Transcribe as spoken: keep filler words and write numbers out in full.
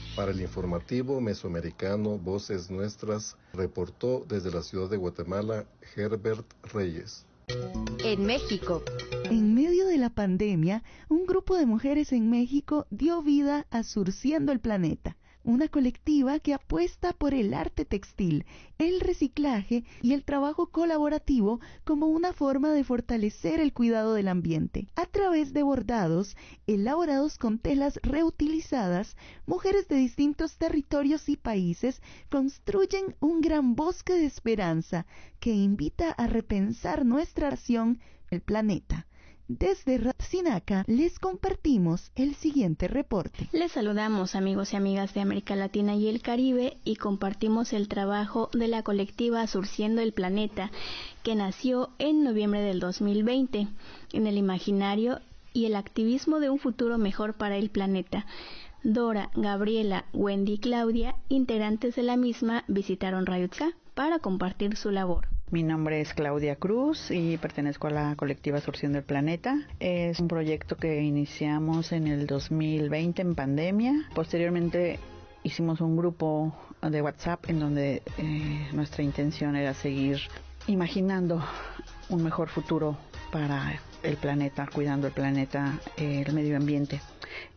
Para el informativo mesoamericano Voces Nuestras, reportó desde la ciudad de Guatemala Herbert Reyes. En México. En medio de la pandemia, un grupo de mujeres en México dio vida a Surciendo el Planeta, una colectiva que apuesta por el arte textil, el reciclaje y el trabajo colaborativo como una forma de fortalecer el cuidado del ambiente. A través de bordados elaborados con telas reutilizadas, mujeres de distintos territorios y países construyen un gran bosque de esperanza que invita a repensar nuestra relación con el planeta. Desde Ratsinaca les compartimos el siguiente reporte. Les saludamos, amigos y amigas de América Latina y el Caribe, y compartimos el trabajo de la colectiva Surciendo el Planeta, que nació en noviembre del dos mil veinte, en el imaginario y el activismo de un futuro mejor para el planeta. Dora, Gabriela, Wendy y Claudia, integrantes de la misma, visitaron Rayutzá para compartir su labor. Mi nombre es Claudia Cruz y pertenezco a la colectiva Surciendo el Planeta. Es un proyecto que iniciamos en el dos mil veinte en pandemia. Posteriormente hicimos un grupo de WhatsApp en donde eh, nuestra intención era seguir imaginando un mejor futuro para el planeta, cuidando el planeta, eh, el medio ambiente.